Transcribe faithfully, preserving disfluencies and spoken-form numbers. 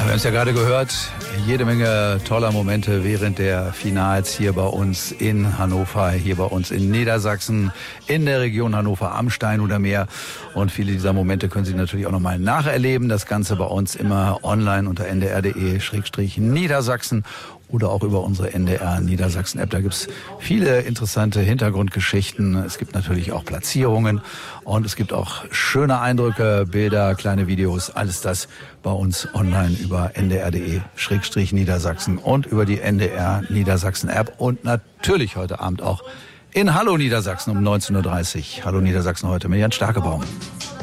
Wir haben es ja gerade gehört, jede Menge toller Momente während der Finals hier bei uns in Hannover, hier bei uns in Niedersachsen, in der Region Hannover am Stein oder Meer. Und viele dieser Momente können Sie natürlich auch nochmal nacherleben. Das Ganze bei uns immer online unter n d r punkt d e Schrägstrich Niedersachsen oder auch über unsere N D R Niedersachsen App. Da gibt's viele interessante Hintergrundgeschichten. Es gibt natürlich auch Platzierungen und es gibt auch schöne Eindrücke, Bilder, kleine Videos. Alles das bei uns online über n d r punkt d e Schrägstrich Niedersachsen und über die N D R Niedersachsen App und natürlich heute Abend auch in Hallo Niedersachsen um neunzehn Uhr dreißig. Hallo Niedersachsen heute mit Jan Starkebaum.